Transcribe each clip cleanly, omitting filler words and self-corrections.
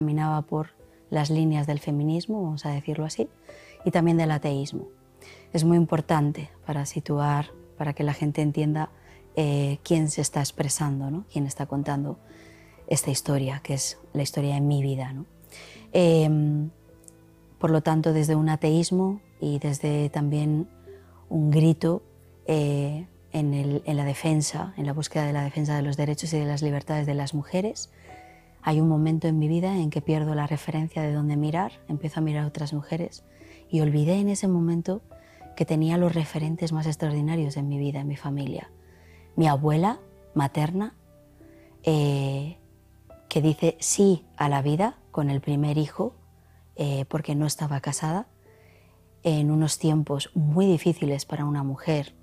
Caminaba por las líneas del feminismo, vamos a decirlo así, y también del ateísmo. Es muy importante para situar, para que la gente entienda quién se está expresando, ¿no? Quién está contando esta historia, que es la historia de mi vida, ¿no? Por lo tanto, desde un ateísmo y desde también un grito en la defensa, en la búsqueda de la defensa de los derechos y de las libertades de las mujeres, hay un momento en mi vida en que pierdo la referencia de dónde mirar, empiezo a mirar a otras mujeres y olvidé en ese momento que tenía los referentes más extraordinarios en mi vida, en mi familia. Mi abuela materna, que dice sí a la vida con el primer hijo, porque no estaba casada, en unos tiempos muy difíciles para una mujer.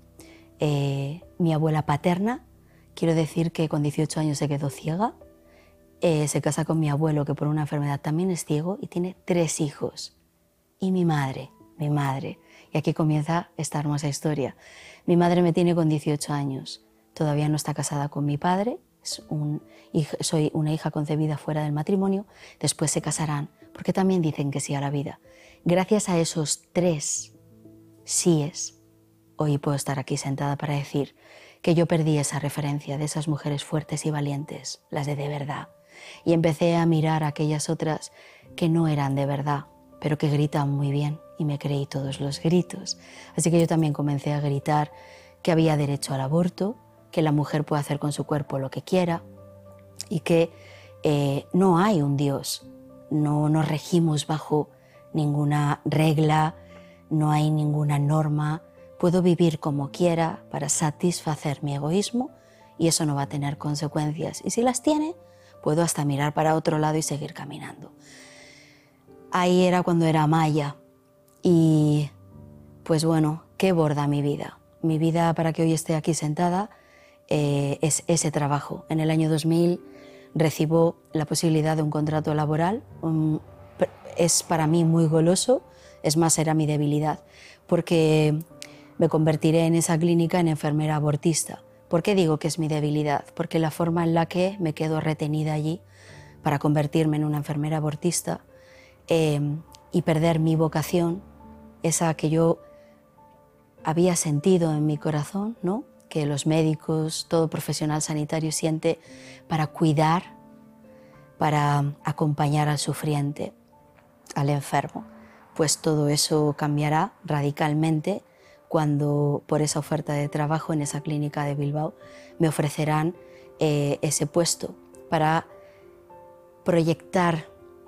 Mi abuela paterna, quiero decir que con 18 años se quedó ciega, se casa con mi abuelo, que por una enfermedad también es ciego, y tiene 3 hijos. Y mi madre, y aquí comienza esta hermosa historia. Mi madre me tiene con 18 años, todavía no está casada con mi padre, soy una hija concebida fuera del matrimonio, después se casarán, porque también dicen que sí a la vida. Gracias a esos 3 síes, hoy puedo estar aquí sentada para decir que yo perdí esa referencia de esas mujeres fuertes y valientes, las de verdad. Y empecé a mirar a aquellas otras que no eran de verdad, pero que gritan muy bien, y me creí todos los gritos. Así que yo también comencé a gritar que había derecho al aborto, que la mujer puede hacer con su cuerpo lo que quiera y que no hay un Dios, no nos regimos bajo ninguna regla, no hay ninguna norma, puedo vivir como quiera para satisfacer mi egoísmo y eso no va a tener consecuencias. Y si las tiene, puedo hasta mirar para otro lado y seguir caminando. Ahí era cuando era maya y pues bueno, qué borda mi vida. Mi vida, para que hoy esté aquí sentada, es ese trabajo. En el año 2000 recibo la posibilidad de un contrato laboral. Es para mí muy goloso, es más, era mi debilidad, porque me convertiré en esa clínica en enfermera abortista. ¿Por qué digo que es mi debilidad? Porque la forma en la que me quedo retenida allí para convertirme en una enfermera abortista y perder mi vocación, esa que yo había sentido en mi corazón, ¿no? Que los médicos, todo profesional sanitario siente para cuidar, para acompañar al sufriente, al enfermo. Pues todo eso cambiará radicalmente cuando por esa oferta de trabajo en esa clínica de Bilbao me ofrecerán ese puesto para proyectar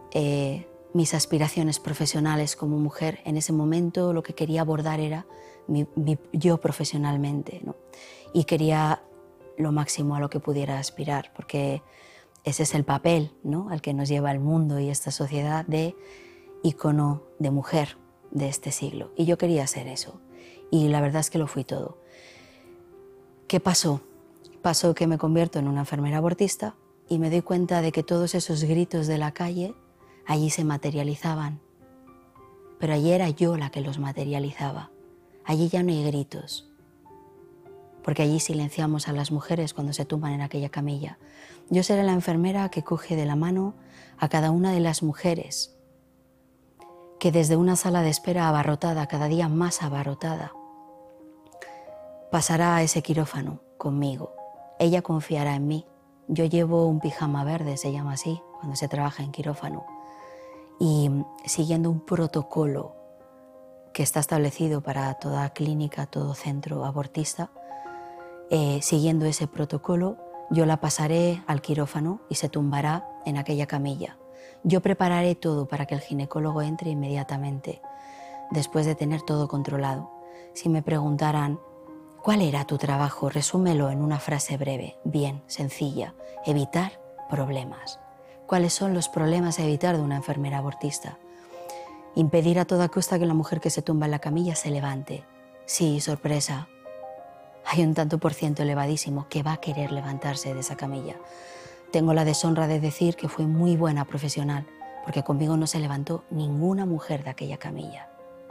mis aspiraciones profesionales como mujer. En ese momento lo que quería abordar era yo profesionalmente, ¿no? Y quería lo máximo a lo que pudiera aspirar, porque ese es el papel, ¿no?, al que nos lleva el mundo y esta sociedad de ícono de mujer de este siglo. Y yo quería ser eso. Y la verdad es que lo fui todo. ¿Qué pasó? Pasó que me convierto en una enfermera abortista y me doy cuenta de que todos esos gritos de la calle allí se materializaban. Pero allí era yo la que los materializaba. Allí ya no hay gritos, porque allí silenciamos a las mujeres cuando se tumban en aquella camilla. Yo seré la enfermera que coge de la mano a cada una de las mujeres, que desde una sala de espera abarrotada, cada día más abarrotada, pasará a ese quirófano conmigo. Ella confiará en mí. Yo llevo un pijama verde, se llama así, cuando se trabaja en quirófano, y siguiendo un protocolo que está establecido para toda clínica, todo centro abortista, siguiendo ese protocolo, yo la pasaré al quirófano y se tumbará en aquella camilla. Yo prepararé todo para que el ginecólogo entre inmediatamente, después de tener todo controlado. Si me preguntaran, ¿cuál era tu trabajo? Resúmelo en una frase breve, bien, sencilla: evitar problemas. ¿Cuáles son los problemas a evitar de una enfermera abortista? Impedir a toda costa que la mujer que se tumba en la camilla se levante. Sí, sorpresa, hay un tanto por ciento elevadísimo que va a querer levantarse de esa camilla. Tengo la deshonra de decir que fui muy buena profesional, porque conmigo no se levantó ninguna mujer de aquella camilla.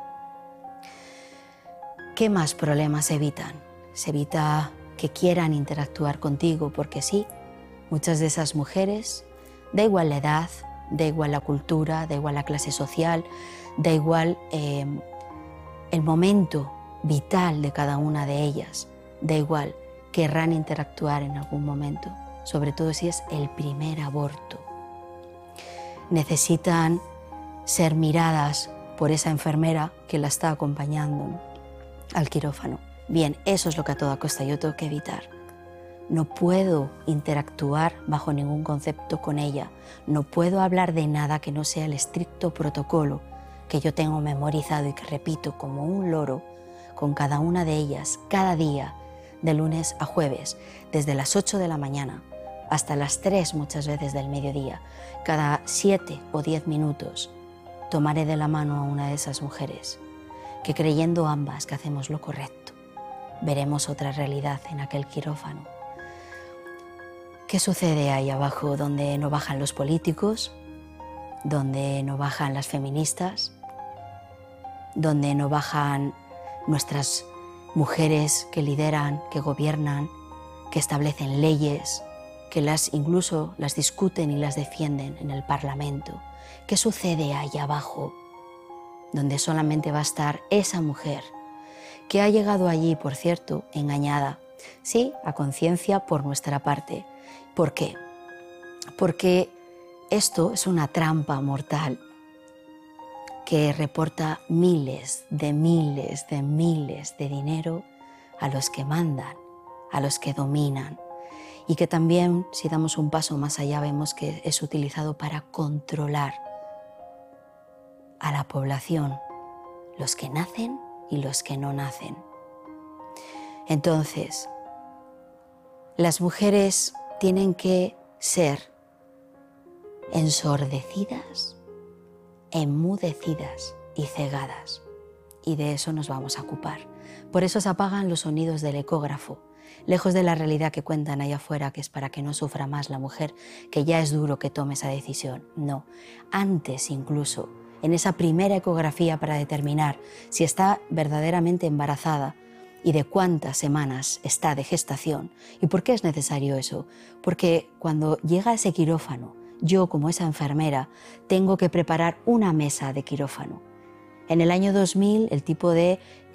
¿Qué más problemas se evitan? Se evita que quieran interactuar contigo porque sí. Muchas de esas mujeres, da igual la edad, Da igual la cultura, da igual la clase social, da igual el momento vital de cada una de ellas, da igual, querrán interactuar en algún momento, sobre todo si es el primer aborto. Necesitan ser miradas por esa enfermera que la está acompañando al quirófano. Bien, eso es lo que a toda costa yo tengo que evitar. No puedo interactuar bajo ningún concepto con ella, no puedo hablar de nada que no sea el estricto protocolo que yo tengo memorizado y que repito como un loro con cada una de ellas, cada día, de lunes a jueves, desde las 8 de la mañana hasta las 3 muchas veces del mediodía. Cada 7 o 10 minutos tomaré de la mano a una de esas mujeres que, creyendo ambas que hacemos lo correcto, veremos otra realidad en aquel quirófano. ¿Qué sucede ahí abajo donde no bajan los políticos, donde no bajan las feministas, donde no bajan nuestras mujeres que lideran, que gobiernan, que establecen leyes, que incluso las discuten y las defienden en el Parlamento? ¿Qué sucede ahí abajo, donde solamente va a estar esa mujer que ha llegado allí, por cierto, engañada, sí, a conciencia por nuestra parte? ¿Por qué? Porque esto es una trampa mortal que reporta miles de dinero a los que mandan, a los que dominan, y que también, si damos un paso más allá, vemos que es utilizado para controlar a la población, los que nacen y los que no nacen. Entonces, las mujeres tienen que ser ensordecidas, enmudecidas y cegadas. Y de eso nos vamos a ocupar. Por eso se apagan los sonidos del ecógrafo, lejos de la realidad que cuentan allá afuera, que es para que no sufra más la mujer, que ya es duro que tome esa decisión. No, antes incluso, en esa primera ecografía para determinar si está verdaderamente embarazada y de cuántas semanas está de gestación. ¿Y por qué es necesario eso? Porque cuando llega ese quirófano, yo como esa enfermera tengo que preparar una mesa de quirófano. En el año 2000 el tipo de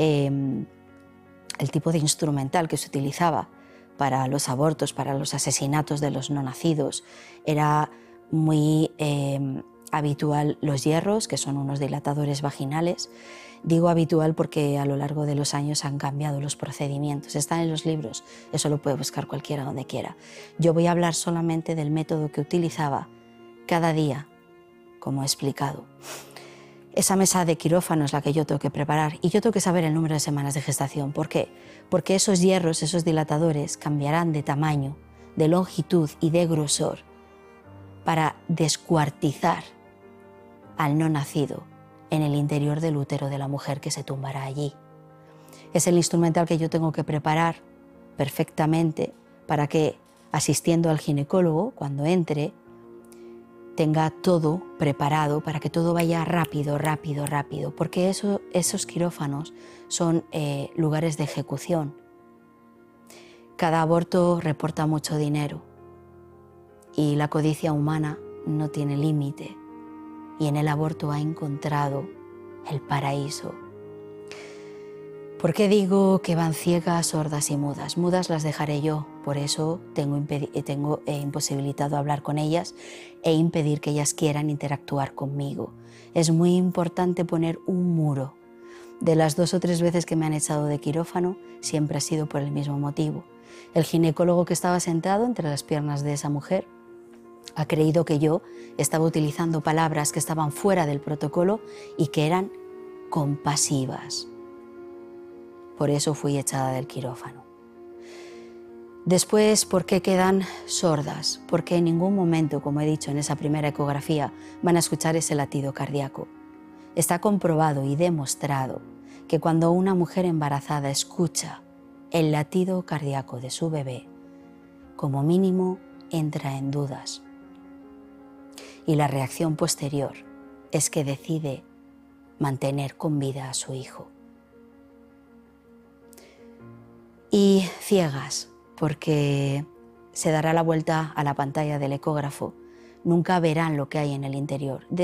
instrumental que se utilizaba para los abortos, para los asesinatos de los no nacidos, era muy habitual los hierros, que son unos dilatadores vaginales. Digo habitual porque a lo largo de los años han cambiado los procedimientos, están en los libros, eso lo puede buscar cualquiera donde quiera. Yo voy a hablar solamente del método que utilizaba cada día, como he explicado. Esa mesa de quirófano es la que yo tengo que preparar y yo tengo que saber el número de semanas de gestación. ¿Por qué? Porque esos hierros, esos dilatadores, cambiarán de tamaño, de longitud y de grosor para descuartizar al no nacido en el interior del útero de la mujer que se tumbará allí. Es el instrumental que yo tengo que preparar perfectamente para que, asistiendo al ginecólogo, cuando entre, tenga todo preparado para que todo vaya rápido, porque esos quirófanos son lugares de ejecución. Cada aborto reporta mucho dinero y la codicia humana no tiene límite, y en el aborto ha encontrado el paraíso. ¿Por qué digo que van ciegas, sordas y mudas? Mudas las dejaré yo, por eso tengo imposibilitado hablar con ellas e impedir que ellas quieran interactuar conmigo. Es muy importante poner un muro. De las 2 o 3 veces que me han echado de quirófano, siempre ha sido por el mismo motivo. El ginecólogo que estaba sentado entre las piernas de esa mujer ha creído que yo estaba utilizando palabras que estaban fuera del protocolo y que eran compasivas. Por eso fui echada del quirófano. Después, ¿por qué quedan sordas? Porque en ningún momento, como he dicho en esa primera ecografía, van a escuchar ese latido cardíaco. Está comprobado y demostrado que cuando una mujer embarazada escucha el latido cardíaco de su bebé, como mínimo entra en dudas. Y la reacción posterior es que decide mantener con vida a su hijo. Y ciegas, porque se dará la vuelta a la pantalla del ecógrafo nunca verán lo que hay en el interior.